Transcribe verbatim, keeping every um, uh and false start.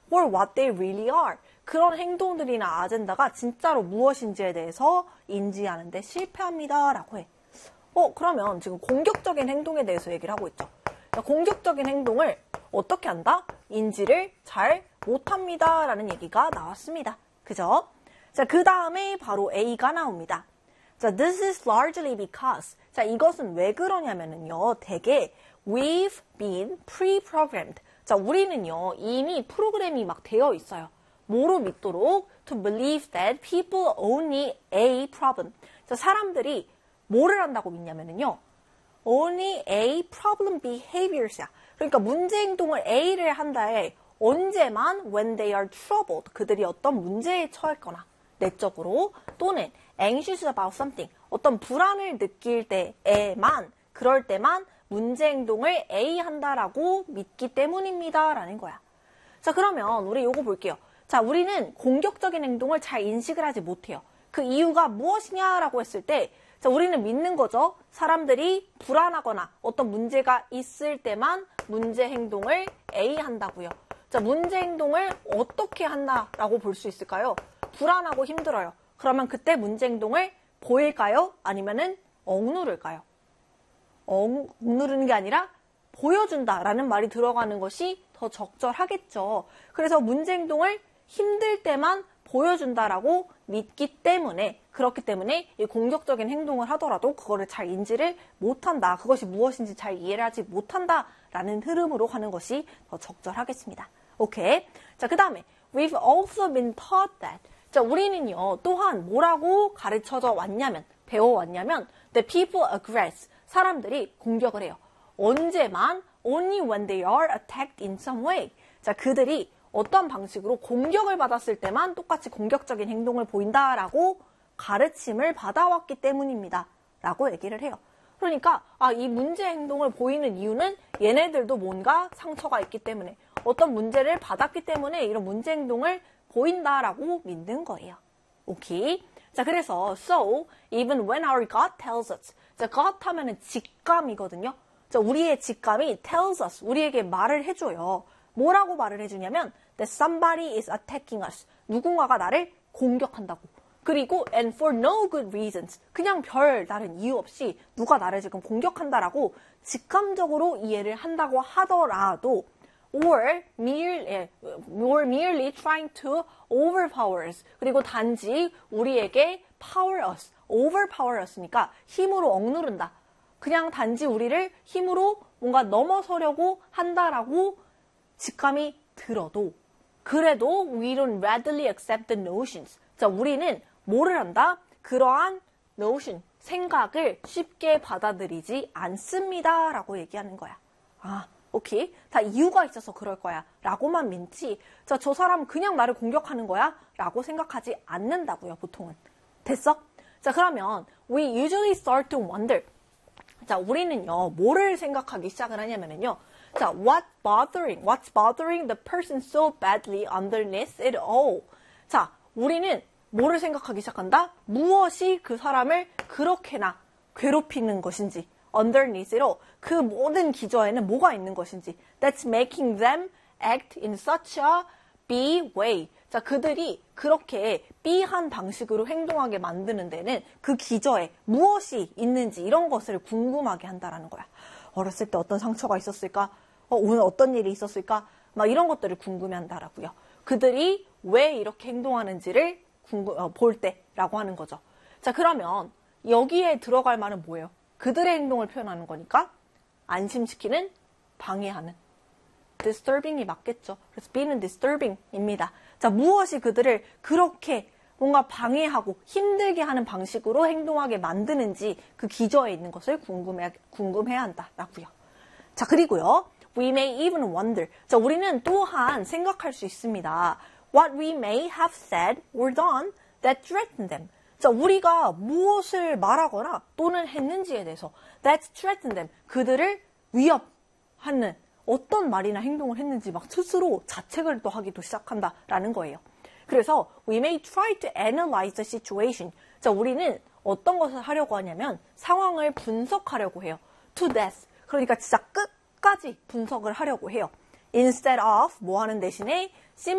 or what they really are. 그런 행동들이나 아젠다가 진짜로 무엇인지에 대해서 인지하는 데 실패합니다. 라고 해. 어, 그러면 지금 공격적인 행동에 대해서 얘기를 하고 있죠. 공격적인 행동을 어떻게 한다? 인지를 잘 못합니다. 라는 얘기가 나왔습니다. 그죠? 자, 그 다음에 바로 A가 나옵니다. 자, this is largely because. 자, 이것은 왜 그러냐면은요, 되게 we've been pre-programmed. 자, 우리는요, 이미 프로그램이 막 되어 있어요. 뭐로 믿도록? To believe that people only a problem. 자, 사람들이 뭐를 한다고 믿냐면은요, only a problem behaviors야. 그러니까 문제 행동을 A를 한다에 언제만 when they are troubled. 그들이 어떤 문제에 처했거나 내적으로 또는 anxious about something. 어떤 불안을 느낄 때에만 그럴 때만 문제 행동을 A 한다라고 믿기 때문입니다. 라는 거야. 자, 그러면 우리 요거 볼게요. 자, 우리는 공격적인 행동을 잘 인식을 하지 못해요. 그 이유가 무엇이냐라고 했을 때 자, 우리는 믿는 거죠. 사람들이 불안하거나 어떤 문제가 있을 때만 문제 행동을 A 한다고요. 자, 문제 행동을 어떻게 한다라고 볼 수 있을까요? 불안하고 힘들어요. 그러면 그때 문제 행동을 보일까요? 아니면은 억누를까요? 억누르는 게 아니라 보여준다라는 말이 들어가는 것이 더 적절하겠죠. 그래서 문제 행동을 힘들 때만 보여준다라고 믿기 때문에 그렇기 때문에 이 공격적인 행동을 하더라도 그거를 잘 인지를 못한다. 그것이 무엇인지 잘 이해를 하지 못한다라는 흐름으로 하는 것이 더 적절하겠습니다. 오케이. 자, 그 다음에 We've also been taught that. 자, 우리는요 또한 뭐라고 가르쳐져 왔냐면 배워왔냐면 The people aggress. 사람들이 공격을 해요. 언제만? Only when they are attacked in some way. 자, 그들이 어떤 방식으로 공격을 받았을 때만 똑같이 공격적인 행동을 보인다라고 가르침을 받아왔기 때문입니다. 라고 얘기를 해요. 그러니까 아, 이 문제 행동을 보이는 이유는 얘네들도 뭔가 상처가 있기 때문에 어떤 문제를 받았기 때문에 이런 문제 행동을 보인다라고 믿는 거예요. 오케이. 자, 그래서 so even when our God tells us. 자, God 하면은 직감이거든요. 자, 우리의 직감이 tells us. 우리에게 말을 해줘요. 뭐라고 말을 해주냐면 that somebody is attacking us. 누군가가 나를 공격한다고. 그리고 and for no good reasons. 그냥 별 다른 이유 없이 누가 나를 지금 공격한다라고 직감적으로 이해를 한다고 하더라도 or merely, or merely trying to overpower us. 그리고 단지 우리에게 power us, overpower us니까 힘으로 억누른다. 그냥 단지 우리를 힘으로 뭔가 넘어서려고 한다라고 직감이 들어도 그래도 we don't readily accept the notions. 자, 우리는 뭐를 한다? 그러한 notion, 생각을 쉽게 받아들이지 않습니다. 라고 얘기하는 거야. 아, 오케이. 다 이유가 있어서 그럴 거야. 라고만 믿지. 자, 저 사람 그냥 나를 공격하는 거야? 라고 생각하지 않는다고요, 보통은. 됐어? 자, 그러면 we usually start to wonder. 자, 우리는요, 뭐를 생각하기 시작을 하냐면요. 자, what bothering, what's bothering the person so badly underneath it all. 자, 우리는 뭐를 생각하기 시작한다? 무엇이 그 사람을 그렇게나 괴롭히는 것인지. underneath it all. 그 모든 기저에는 뭐가 있는 것인지. That's making them act in such a B way. 자, 그들이 그렇게 B한 방식으로 행동하게 만드는 데는 그 기저에 무엇이 있는지 이런 것을 궁금하게 한다라는 거야. 어렸을 때 어떤 상처가 있었을까? 어, 오늘 어떤 일이 있었을까? 막 이런 것들을 궁금해한다라고요. 그들이 왜 이렇게 행동하는지를 궁금, 어, 볼 때라고 하는 거죠. 자, 그러면 여기에 들어갈 말은 뭐예요? 그들의 행동을 표현하는 거니까 안심시키는, 방해하는. disturbing이 맞겠죠. 그래서 B는 disturbing입니다. 자, 무엇이 그들을 그렇게 뭔가 방해하고 힘들게 하는 방식으로 행동하게 만드는지 그 기저에 있는 것을 궁금해, 궁금해야 한다라고요. 자, 그리고요. We may even wonder. 자, 우리는 또한 생각할 수 있습니다. What we may have said or done that threatened them. 자, 우리가 무엇을 말하거나 또는 했는지에 대해서 that threatened them. 그들을 위협하는 어떤 말이나 행동을 했는지 막 스스로 자책을 또 하기도 시작한다라는 거예요. 그래서 we may try to analyze the situation. 자, 우리는 어떤 것을 하려고 하냐면 상황을 분석하려고 해요. to death. 그러니까 진짜 끝까지 분석을 하려고 해요. instead of 뭐 하는 대신에